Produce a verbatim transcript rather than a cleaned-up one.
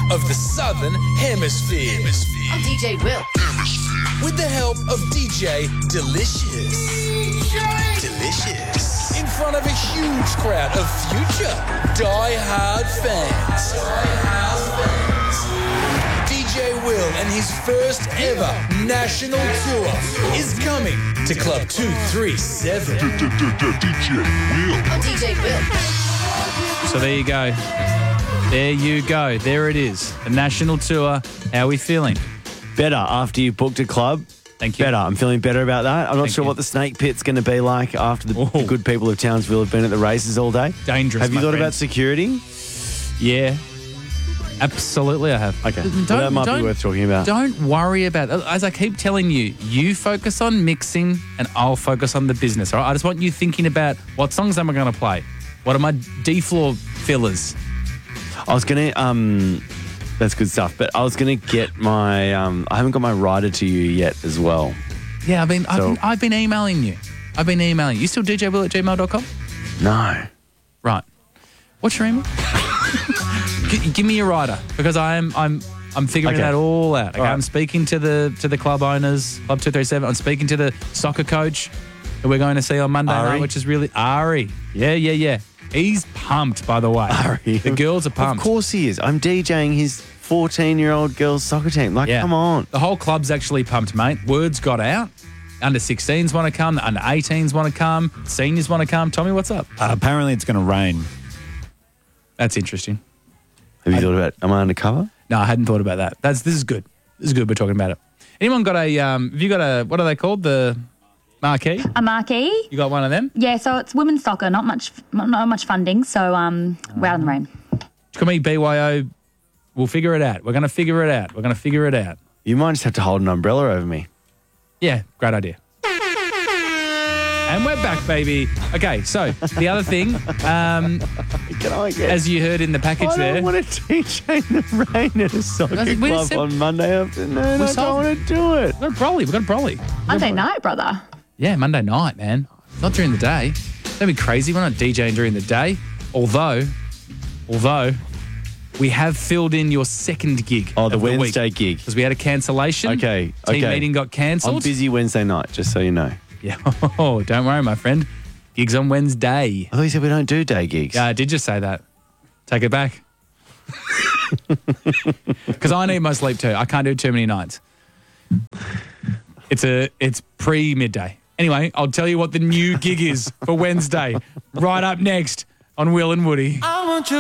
of the Southern Hemisphere. I'm D J Will. With the help of D J Delicious. Delicious. In front of a huge crowd of future die-hard fans. Die-hard fans. D J Will and his first ever national tour is coming to Club two three seven. D J Will. I'm D J Will. So there you go. There you go. There it is. The national tour. How are we feeling? Better after you booked a club. Thank you. Better. I'm feeling better about that. I'm not Thank sure you. what the snake pit's going to be like after the, Ooh. the good people of Townsville have been at the races all day. Dangerous, Have you my thought friend. about security? Yeah. Absolutely, I have. Okay. Don't- Well, that might be don't- worth talking about. Don't worry about it. As I keep telling you, you focus on mixing and I'll focus on the business. All right? I just want you thinking about what songs am I going to play? What are my D-floor fillers? I was going to, um, that's good stuff, but I was going to get my, um, I haven't got my rider to you yet as well. Yeah, I've been, I've, So- been I've been emailing you. I've been emailing you. You still d j will at gmail dot com? No. Right. What's your email? G- give me your rider because I'm I'm I'm figuring Okay. that all out. Okay, All right. I'm speaking to the to the club owners, Club two three seven. I'm speaking to the soccer coach who we're going to see on Monday Ari? night, which is really Ari. Yeah, yeah, yeah. He's pumped, by the way. Ari. The girls are pumped. Of course he is. I'm DJing his fourteen-year-old girls' soccer team. Like, Yeah. come on. The whole club's actually pumped, mate. Words got out. Under sixteens want to come. The under eighteens want to come. Seniors want to come. Tommy, what's up? Uh, apparently it's going to rain. That's interesting. Have you thought about, am I undercover? No, I hadn't thought about that. That's This is good. This is good. We're talking about it. Anyone got a, um, have you got a, what are they called? The marquee? A marquee? You got one of them? Yeah, so it's women's soccer, not much not much funding, so um, we're out in the rain. Come here, B Y O. We'll figure it out. We're going to figure it out. We're going to figure it out. You might just have to hold an umbrella over me. Yeah, great idea. And we're back, baby. Okay, so the other thing, um, Can I get... as you heard in the package I there. don't want to D J in the rain at a soccer We just club said- on Monday afternoon. We I solved don't want to do it. We've got a brolly. We've got a brolly. Monday night, brother. Yeah, Monday night, man. Not during the day. Don't be crazy. We're not DJing during the day. Although, although, we have filled in your second gig. Oh, the of Wednesday week, gig. because we had a cancellation. Okay, Team okay. meeting got I'm cancelled. busy Wednesday night, just so you know. Yeah. Oh, don't worry, my friend. Gigs on Wednesday. I thought you said we don't do day gigs. Yeah, I did just say that. Take it back. Because I need my sleep too. I can't do too many nights. It's a it's pre midday. Anyway, I'll tell you what the new gig is for Wednesday. Right up next on Will and Woody. I want you